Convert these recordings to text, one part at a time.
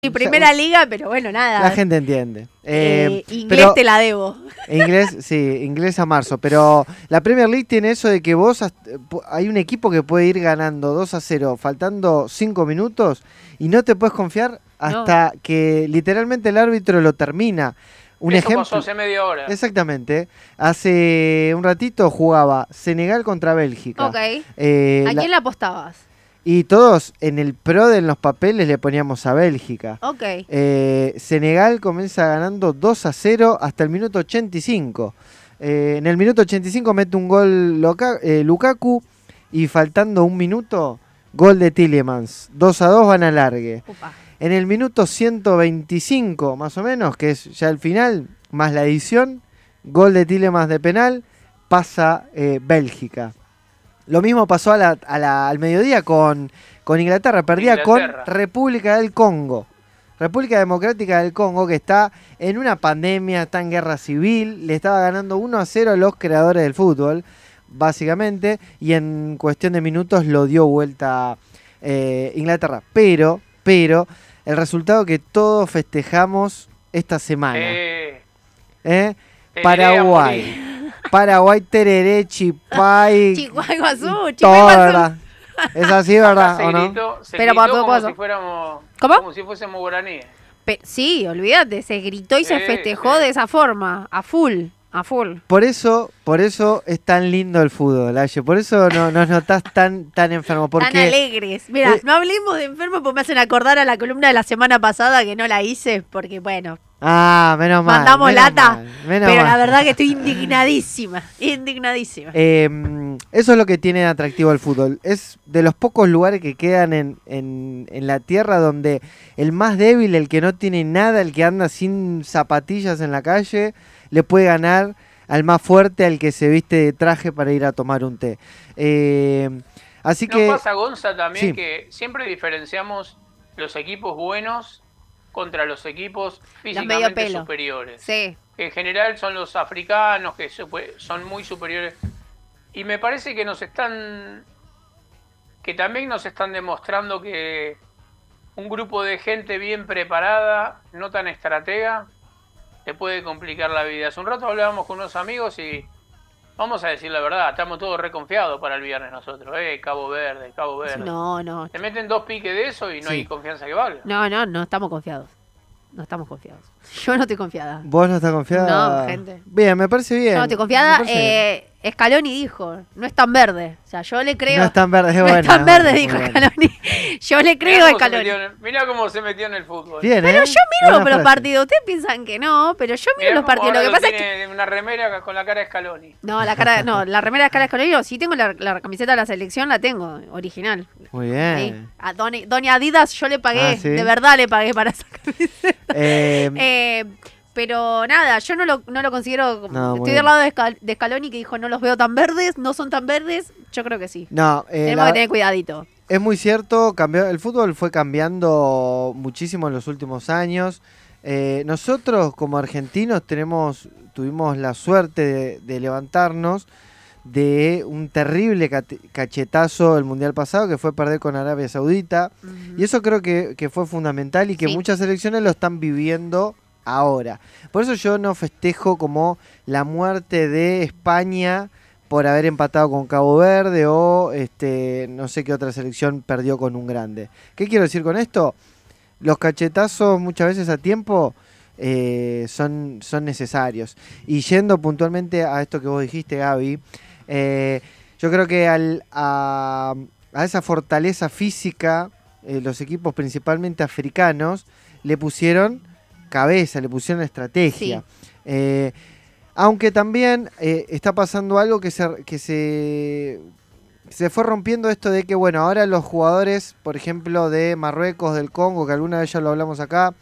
Y primera liga, pero bueno, nada. La gente entiende. Inglés pero, te la debo. Inglés a marzo. Pero la Premier League tiene eso de que hay un equipo que puede ir ganando 2-0, faltando 5 minutos, y no te puedes confiar hasta que literalmente el árbitro lo termina. Eso pasó hace media hora. Exactamente. Hace un ratito jugaba Senegal contra Bélgica. Ok. ¿A quién le apostabas? Y todos en el pro de los papeles le poníamos a Bélgica. Ok. Senegal comienza ganando 2-0 hasta el minuto 85. En el minuto 85 mete un gol Lukaku y faltando un minuto, gol de Tielemans. 2-2 van a largue. Upa. En el minuto 125 más o menos, que es ya el final, más la edición, gol de Tielemans de penal, pasa Bélgica. Lo mismo pasó al mediodía con Inglaterra. Perdía con República del Congo. República Democrática del Congo, que está en una pandemia, está en guerra civil. Le estaba ganando 1-0 a los creadores del fútbol, básicamente. Y en cuestión de minutos lo dio vuelta Inglaterra. Pero, el resultado que todos festejamos esta semana. Paraguay. Paraguay, tereré, chipay. Chihuahua Guazú, todo, ¿verdad? ¿Es así, verdad? Se ¿o no? gritó, Pero por como supuesto. si fuéramos, ¿Cómo? como si fuésemos guaraníes. Sí, olvídate, se gritó y se festejó de esa forma, a full. Por eso es tan lindo el fútbol, Aye. Por eso no nos notás tan enfermo. Porque, tan alegres. Mira, no hablemos de enfermo porque me hacen acordar a la columna de la semana pasada que no la hice porque, bueno... menos mal. Mandamos lata, pero la verdad que estoy indignadísima. Eso es lo que tiene de atractivo el fútbol. Es de los pocos lugares que quedan en la tierra donde el más débil, el que no tiene nada, el que anda sin zapatillas en la calle, le puede ganar al más fuerte, al que se viste de traje para ir a tomar un té. Así que... ¿No pasa, Gonza, también sí, que siempre diferenciamos los equipos buenos contra los equipos físicamente superiores? Sí. Que en general son los africanos, que son muy superiores. Y me parece que también nos están demostrando que un grupo de gente bien preparada, no tan estratega, te puede complicar la vida. Hace un rato hablábamos con unos amigos y vamos a decir la verdad, estamos todos reconfiados para el viernes nosotros. Cabo Verde. No. Te meten 2 piques de eso y no hay confianza que valga. No estamos confiados. Yo no estoy confiada. ¿Vos no estás confiada? No, gente. Bien, me parece bien. Yo no estoy confiada. Scaloni dijo, no es tan verde. O sea, yo le creo. No es tan verde, no es tan verde, dijo Scaloni. Yo le creo a Scaloni. Mirá cómo se metió en el fútbol. Bien, pero yo miro los partidos. Ustedes piensan que no, pero yo miro los partidos. Lo que pasa es que una remera con la cara de Scaloni. No, la remera de Scaloni no. Sí tengo la camiseta de la selección, la tengo, original. Muy bien. A Doña Adidas yo le pagué, ¿sí? de verdad le pagué para esa camiseta. Pero nada, yo no lo considero... estoy del lado de Scaloni, que dijo no los veo tan verdes, no son tan verdes. Yo creo que sí. No, tenemos que tener cuidadito. Es muy cierto, el fútbol fue cambiando muchísimo en los últimos años. Nosotros como argentinos tuvimos la suerte de levantarnos de un terrible cachetazo el mundial pasado, que fue perder con Arabia Saudita. Y eso creo que fue fundamental y que muchas selecciones lo están viviendo ahora. Por eso yo no festejo como la muerte de España por haber empatado con Cabo Verde o no sé qué otra selección perdió con un grande. ¿Qué quiero decir con esto? Los cachetazos muchas veces a tiempo son necesarios. Y yendo puntualmente a esto que vos dijiste, Gaby, yo creo que a esa fortaleza física, los equipos principalmente africanos le pusieron cabeza, le pusieron estrategia. Sí. Aunque también está pasando algo que se fue rompiendo esto de que, bueno, ahora los jugadores, por ejemplo, de Marruecos, del Congo, que alguna vez ya lo hablamos acá,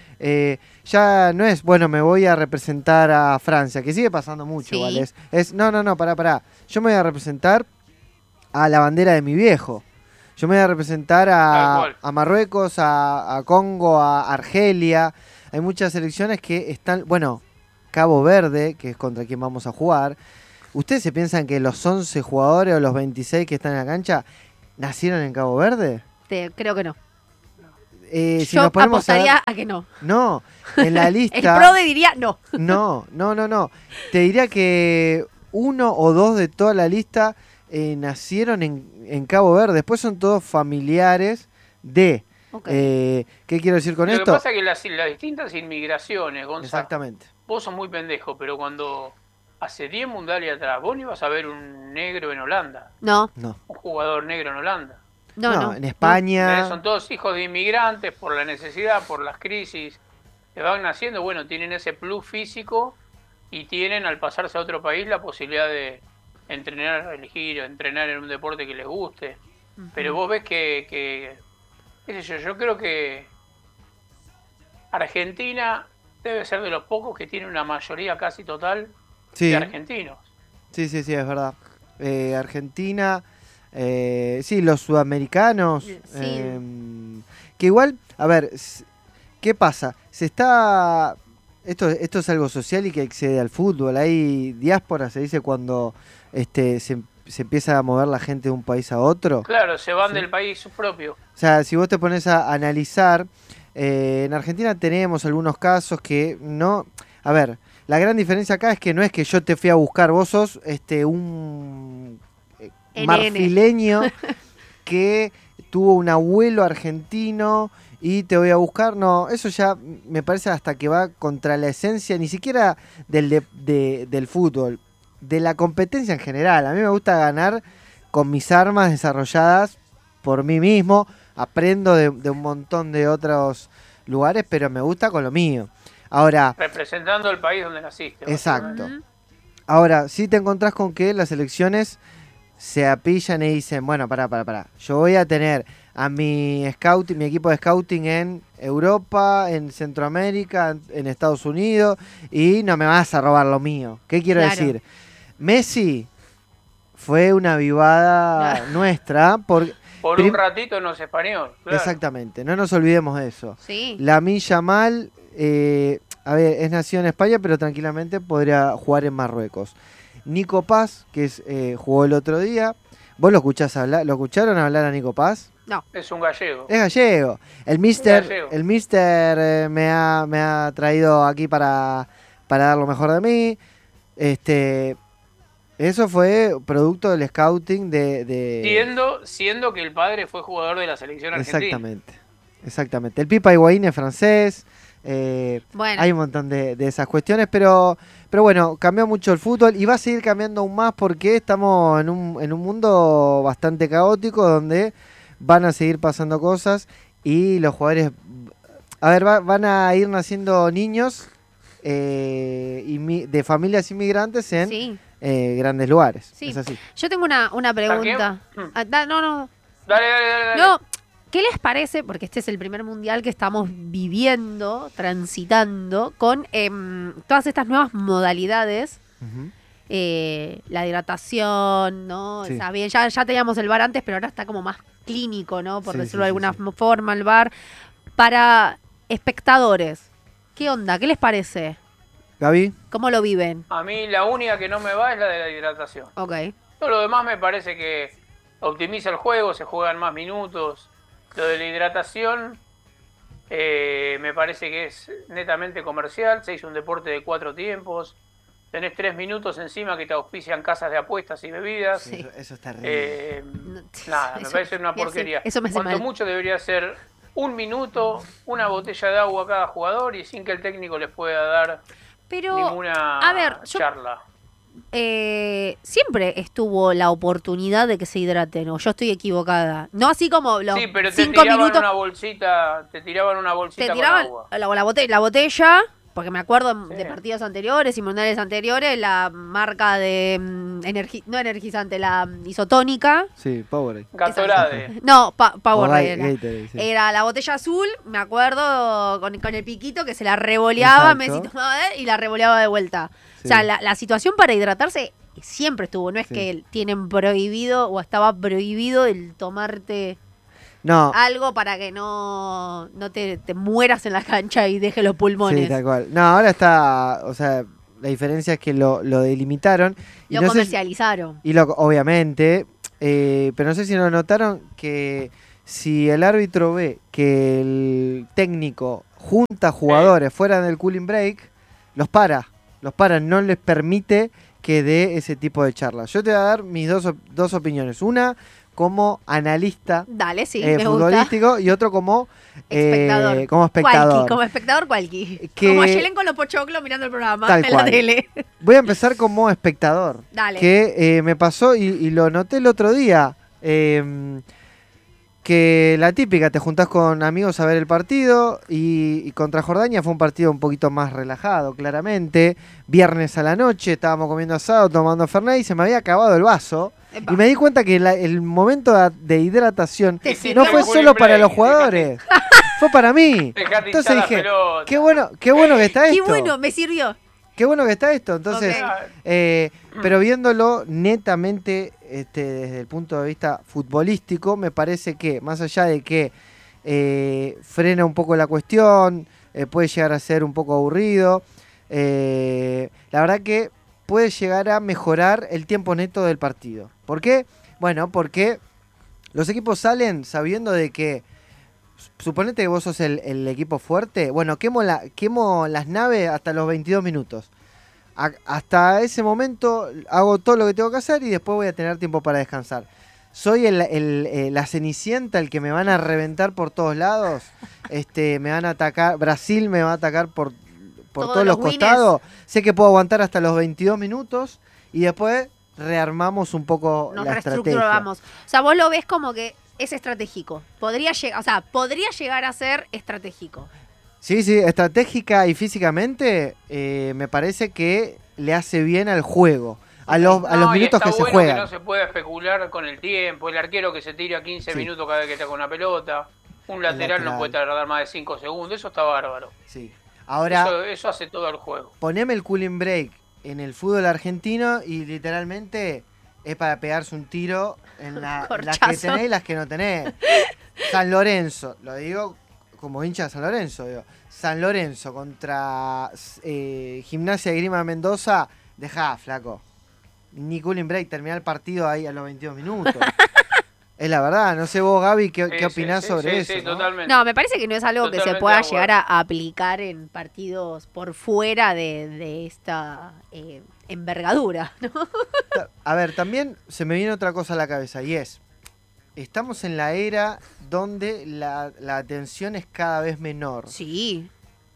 ya no es, bueno, me voy a representar a Francia, que sigue pasando mucho, sí. ¿Vale? No, pará. Yo me voy a representar a la bandera de mi viejo. Yo me voy a representar a Marruecos, a Congo, a Argelia. Hay muchas selecciones que están... Bueno, Cabo Verde, que es contra quien vamos a jugar. ¿Ustedes se piensan que los 11 jugadores o los 26 que están en la cancha nacieron en Cabo Verde? Creo que no. si Yo nos ponemos apostaría a que no. No, en la lista... El PRODE diría no. No. Te diría que 1 o 2 de toda la lista nacieron en Cabo Verde. Después son todos familiares de... Okay. ¿Qué quiero decir con esto? Lo que pasa es que las distintas inmigraciones, Gonzalo, Exactamente. vos sos muy pendejo, pero cuando hace 10 mundiales atrás, vos no ibas a ver un negro en Holanda. No. Un jugador negro en Holanda. No. En España... Son todos hijos de inmigrantes por la necesidad, por las crisis que van naciendo. Bueno, tienen ese plus físico y tienen al pasarse a otro país la posibilidad de elegir o entrenar en un deporte que les guste. Pero vos ves que qué sé yo creo que Argentina debe ser de los pocos que tiene una mayoría casi total de argentinos. Sí, es verdad. Argentina, sí, los sudamericanos, que igual, a ver, ¿qué pasa? Esto es algo social y que excede al fútbol. Hay diáspora, se dice, cuando se empieza a mover la gente de un país a otro. Claro, se van del país propio. O sea, si vos te pones a analizar, en Argentina tenemos algunos casos que no... A ver, la gran diferencia acá es que no es que yo te fui a buscar, vos sos un marfileño que tuvo un abuelo argentino y te voy a buscar. No, eso ya me parece hasta que va contra la esencia, ni siquiera del fútbol, de la competencia en general. A mí me gusta ganar con mis armas desarrolladas por mí mismo. Aprendo de un montón de otros lugares, pero me gusta con lo mío. Ahora, representando el país donde naciste. Exacto. Ahora, si te encontrás con que las elecciones se apillan y dicen, bueno, pará. Yo voy a tener a mi equipo de scouting en Europa, en Centroamérica, en Estados Unidos, y no me vas a robar lo mío. ¿Qué quiero decir? Messi fue una avivada nuestra por un ratito no es español. Claro. Exactamente, no nos olvidemos de eso. Sí. Lamine Yamal, a ver, es nacido en España, pero tranquilamente podría jugar en Marruecos. Nico Paz, que jugó el otro día. ¿Vos lo escuchás hablar? ¿Lo escucharon hablar a Nico Paz? No. Es un gallego. Es gallego. El mister me ha traído aquí para dar lo mejor de mí. Eso fue producto del scouting Siendo que el padre fue jugador de la selección argentina. Exactamente. El Pipa Higuaín es francés. Hay un montón de esas cuestiones, pero bueno, cambió mucho el fútbol y va a seguir cambiando aún más porque estamos en un mundo bastante caótico donde van a seguir pasando cosas y los jugadores, a ver, van a ir naciendo niños de familias inmigrantes en grandes lugares. Sí. Es así. Yo tengo una pregunta. No. Dale. No. ¿Qué les parece? Porque este es el primer mundial que estamos viviendo, transitando, con todas estas nuevas modalidades. La hidratación, ¿no? Sí. O sea, bien, ya teníamos el VAR antes, pero ahora está como más clínico, ¿no? Por decirlo de alguna forma, el VAR. Para espectadores, ¿qué onda? ¿Qué les parece? Gaby. ¿Cómo lo viven? A mí la única que no me va es la de la hidratación. Ok. Todo lo demás me parece que optimiza el juego, se juegan más minutos. Lo de la hidratación me parece que es netamente comercial. Se hizo un deporte de 4 tiempos. Tenés 3 minutos encima que te auspician casas de apuestas y bebidas. Sí. Eso está terrible. Me parece una porquería. Eso me hace Cuanto mal. mucho debería ser 1 minuto, una botella de agua a cada jugador y sin que el técnico les pueda dar ninguna charla. Siempre estuvo la oportunidad de que se hidraten, o yo estoy equivocada. No así como los 5 minutos. Sí, pero te tiraban una bolsita con agua. La botella, porque me acuerdo de partidos anteriores y mundiales anteriores, la marca de no energizante, la isotónica. Sí, Powerade. Gatorade. No, Powerade era. Gatorade, sí. Era la botella azul, me acuerdo, con el piquito que se la revoleaba, Messi tomaba y la revoleaba de vuelta. Sí. O sea, la situación para hidratarse siempre estuvo, no es que tienen prohibido o estaba prohibido el tomarte algo para que no te mueras en la cancha y deje los pulmones. Sí, tal cual. No, ahora está, o sea, la diferencia es que lo delimitaron. Lo comercializaron. Obviamente, pero no sé si lo notaron que si el árbitro ve que el técnico junta jugadores fuera del cooling break, los para, no les permite que dé ese tipo de charlas. Yo te voy a dar mis dos opiniones. Una como analista futbolístico gusta. Y otro como espectador. Como espectador. Como espectador cualquier. Como Ayelen con los pochoclos mirando el programa en la tele. Voy a empezar como espectador. Dale. Que me pasó y lo noté el otro día. Que la típica, te juntás con amigos a ver el partido y contra Jordania fue un partido un poquito más relajado, claramente. Viernes a la noche, estábamos comiendo asado, tomando Fernet y se me había acabado el vaso. Epa. Y me di cuenta que el momento de hidratación no fue solo para los jugadores, fue para mí. Entonces dije, qué bueno que está esto. Qué bueno, me sirvió. Qué bueno que está esto. Entonces, pero viéndolo netamente desde el punto de vista futbolístico, me parece que, más allá de que frena un poco la cuestión, puede llegar a ser un poco aburrido, la verdad que puede llegar a mejorar el tiempo neto del partido. ¿Por qué? Bueno, porque los equipos salen sabiendo de que, suponete que vos sos el equipo fuerte, bueno, quemo las naves hasta los 22 minutos. Hasta ese momento hago todo lo que tengo que hacer y después voy a tener tiempo para descansar. Soy la cenicienta, el que me van a reventar por todos lados. Me van a atacar, Brasil me va a atacar por todos los costados. Sé que puedo aguantar hasta los 22 minutos y después rearmamos un poco la estrategia. O sea, vos lo ves como que es estratégico. Podría llegar a ser estratégico. Sí, estratégica y físicamente me parece que le hace bien al juego, a los minutos que se juegan. Que no se puede especular con el tiempo, el arquero que se tira 15 minutos cada vez que está con una pelota, un lateral no puede tardar más de 5 segundos, eso está bárbaro. Sí. Ahora, eso hace todo el juego. Poneme el cooling break en el fútbol argentino y literalmente es para pegarse un tiro en las que tenés y las que no tenés. San Lorenzo, lo digo como hincha de San Lorenzo, digo. San Lorenzo contra Gimnasia de Grima de Mendoza, dejá, flaco. Ni cooling break, termina el partido ahí a los 22 minutos. Es la verdad, no sé vos, Gaby, ¿qué opinás sobre eso? Sí, ¿no? Totalmente. No, me parece que no es algo que se pueda llegar a aplicar en partidos por fuera de esta envergadura, ¿no? A ver, también se me viene otra cosa a la cabeza y es, estamos en la era donde la atención es cada vez menor. Sí.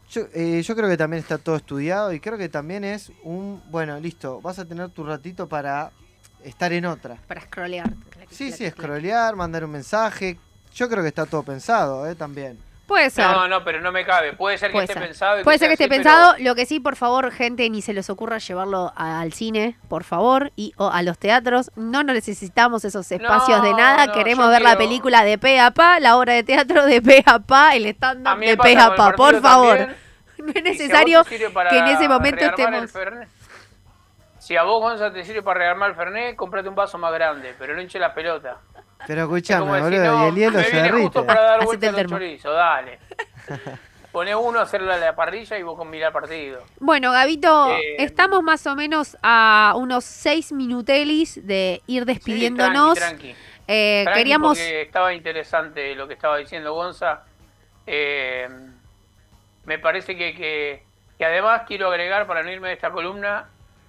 Yo creo que también está todo estudiado y creo que también es bueno, listo, vas a tener tu ratito para estar en otra. Para scrollear. Sí, scrollear, mandar un mensaje. Yo creo que está todo pensado, también. Puede ser. No, pero no me cabe. Puede ser que esté pensado. Puede ser que esté pensado. Lo que sí, por favor, gente, ni se les ocurra llevarlo al cine, por favor, o a los teatros. No necesitamos esos espacios de nada. Queremos ver la película de pe a pa, la obra de teatro de pe a pa, el stand-up de pe a pa, por favor. También. No es necesario que en ese momento estemos... Si a vos, Gonza, te sirve para rearmar el Fernet, comprate un vaso más grande, pero no hinche la pelota. Pero escuchame, boludo, y el hielo se derrite. Justo para dar vuelta al chorizo, dale. Poné uno a hacerle a la parrilla y vos con mirar partido. Bueno, Gabito, estamos más o menos a unos 6 minutelis de ir despidiéndonos. Sí, tranqui. Queríamos... Porque estaba interesante lo que estaba diciendo Gonza. Me parece que además quiero agregar, para no irme de esta columna,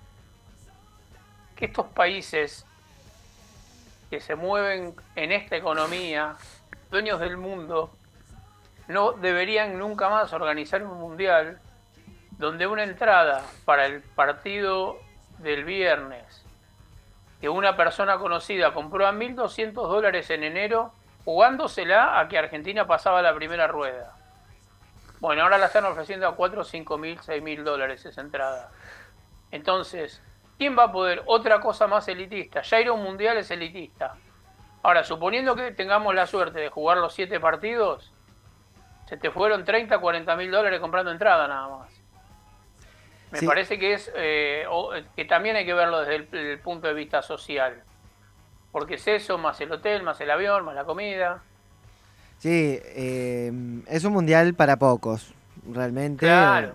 que estos países que se mueven en esta economía, dueños del mundo, no deberían nunca más organizar un mundial donde una entrada para el partido del viernes que una persona conocida compró a $1.200 en enero jugándosela a que Argentina pasaba la primera rueda. Bueno, ahora la están ofreciendo a $4.000, $5.000, $6.000 esa entrada. Entonces, ¿quién va a poder? Otra cosa más elitista. Ya ir a un mundial es elitista. Ahora, suponiendo que tengamos la suerte de jugar los 7 partidos, se te fueron $30, $40.000 comprando entrada nada más. Me parece que es que también hay que verlo desde el punto de vista social. Porque es eso, más el hotel, más el avión, más la comida. Sí, es un mundial para pocos, realmente. Claro.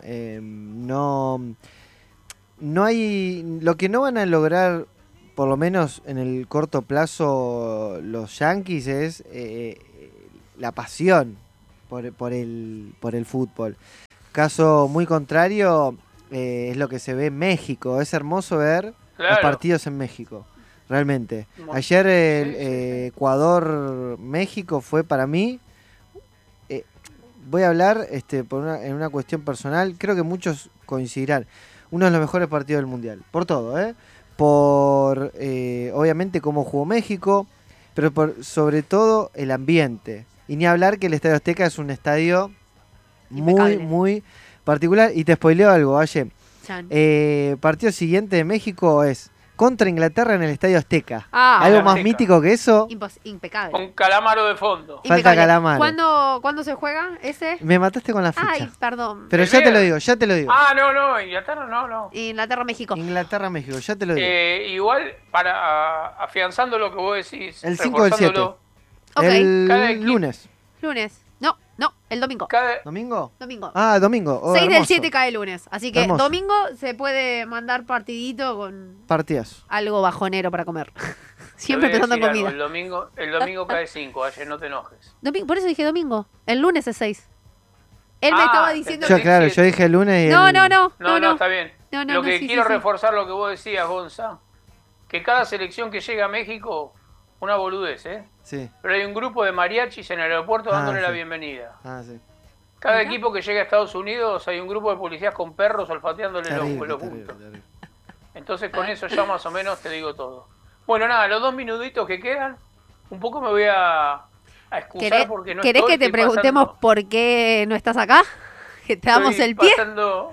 No hay... Lo que no van a lograr, por lo menos en el corto plazo, los Yankees es la pasión por el fútbol. Caso muy contrario es lo que se ve en México. Es hermoso ver los partidos en México, realmente. Ayer el Ecuador-México fue para mí, voy a hablar en una cuestión personal, creo que muchos coincidirán, uno de los mejores partidos del Mundial, por todo, por obviamente cómo jugó México, pero sobre todo el ambiente. Y ni hablar que el Estadio Azteca es un estadio impecable, muy particular. Y te spoileo algo, Valle. Partido siguiente de México es contra Inglaterra en el Estadio Azteca. Algo más mítico que eso. Impecable. Con Calamaro de fondo. Falta Calamaro. ¿Cuándo se juega ese? Me mataste con la fecha. Ay, perdón. Pero ya te lo digo. No, Inglaterra no. Inglaterra-México, ya te lo digo. Igual, para afianzando lo que vos decís. El 5 del 7. Okay. El lunes. No, el domingo. ¿Domingo? Domingo. Ah, domingo. 6 del 7 cae el lunes. Así que hermoso. domingo se puede mandar partidito con partidas. Algo bajonero para comer. Siempre pensando en comida. El domingo cae 5, ayer no te enojes. Por eso dije domingo. El lunes es 6. Él me estaba diciendo yo dije el lunes y No, está bien. Lo que quiero reforzar lo que vos decías, Gonza, que cada selección que llega a México, una boludez, Sí. Pero hay un grupo de mariachis en el aeropuerto dándole la bienvenida. Sí. Cada equipo que llega a Estados Unidos hay un grupo de policías con perros olfateándole los bultos. Entonces con eso ya más o menos te digo todo. Bueno, nada, los 2 minutitos que quedan, un poco me voy a excusar porque no ¿Querés que te preguntemos por qué no estás acá? ¿Que te damos el pie? Estoy pasando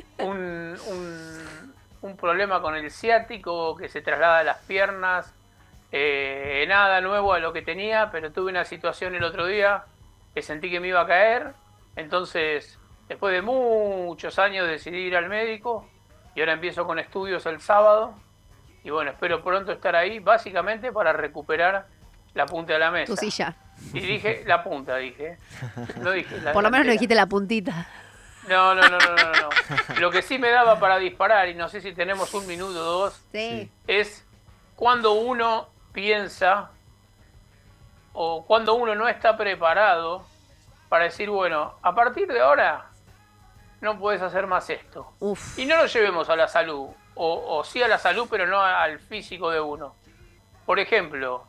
un problema con el ciático que se traslada a las piernas. Nada nuevo a lo que tenía, pero tuve una situación el otro día que sentí que me iba a caer. Entonces, después de muchos años decidí ir al médico y ahora empiezo con estudios el sábado. Y bueno, espero pronto estar ahí, básicamente para recuperar la punta de la mesa. Tu silla. Y dije la punta, no dije la Por lo menos no delantera. dijiste la puntita. No. Lo que sí me daba para disparar, y no sé si tenemos 1 minuto o 2, Sí. es cuando uno piensa o cuando uno no está preparado para decir, bueno, a partir de ahora no puedes hacer más esto. Uf. Y no lo llevemos a la salud, o sí a la salud, pero no al físico de uno. Por ejemplo,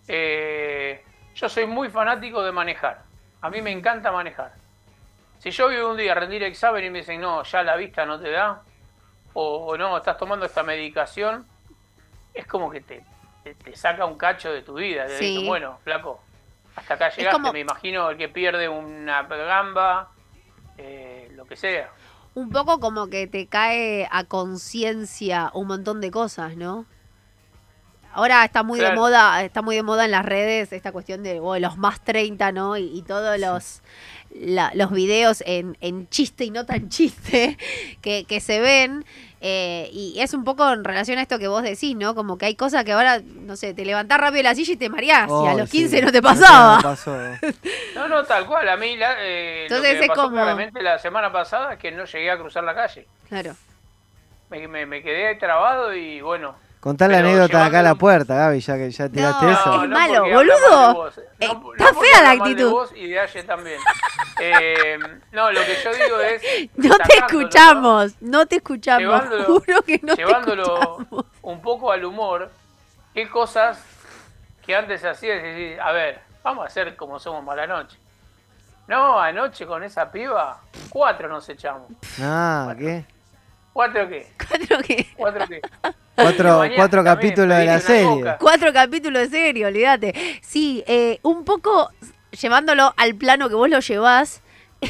yo soy muy fanático de manejar. A mí me encanta manejar. Si yo voy un día a rendir examen y me dicen, no, ya la vista no te da, o no, estás tomando esta medicación, es como que te saca un cacho de tu vida. Te dicen, bueno, flaco, hasta acá llegaste, me imagino el que pierde una gamba, lo que sea. Un poco como que te cae a conciencia un montón de cosas, ¿no? Ahora está muy de moda en las redes esta cuestión de los más 30, ¿no? Y todos los videos en chiste y no tan chiste que se ven. Y es un poco en relación a esto que vos decís, ¿no? Como que hay cosas que ahora, no sé, te levantás rápido de la silla y te mareás. Y a los 15 no te pasaba. No, tal cual. A mí entonces lo que me es pasó como claramente la semana pasada es que no llegué a cruzar la calle. Claro. Me quedé trabado y bueno. Contá la anécdota acá a la puerta, Gaby, ya que ya tiraste eso. Es malo, boludo. Está fea la actitud. De vos y de Aye también. No, lo que yo digo es... No te escuchamos. Juro que no te escuchamos. Un poco al humor. ¿Qué cosas que antes hacías? Decís, a ver, vamos a hacer como somos mala noche. No, anoche con esa piba, 4 nos echamos. ¿Qué? ¿4 qué? ¿4 qué? 4 capítulos de la serie. 4 capítulos de serie, olvídate. Sí, un poco llevándolo al plano que vos lo llevás,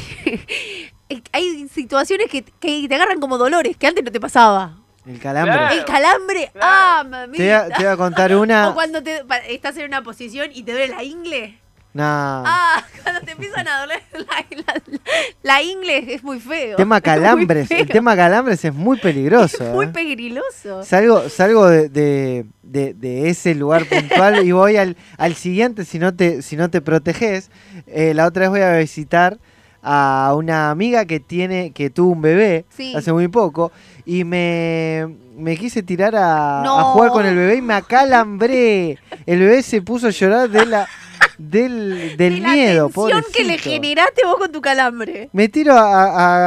hay situaciones que te agarran como dolores, que antes no te pasaba. El calambre. Claro. El calambre, mamita. Te voy a contar una. O cuando estás en una posición y te duele la ingle. No. Cuando te empiezan a doler la ingle es muy feo. Tema calambres. El tema calambres es muy peligroso. Es muy peligroso. Salgo de ese lugar puntual y voy al siguiente si no te proteges. La otra vez voy a visitar a una amiga que tuvo un bebé hace muy poco y me quise tirar a jugar con el bebé y me acalambré. El bebé se puso a llorar del de miedo, la tensión que le pobrecito. generaste vos con tu calambre. Me tiro a